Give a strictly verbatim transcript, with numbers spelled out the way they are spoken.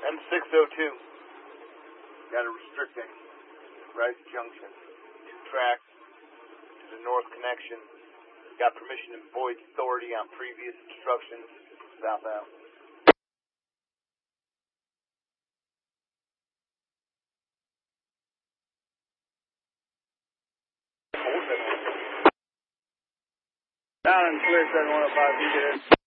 M six oh two. Got a restricting Rice Junction. Two tracks to the north connection. Got permission and void authority on previous instructions. Southbound. Down and clear seven one oh five, you get it.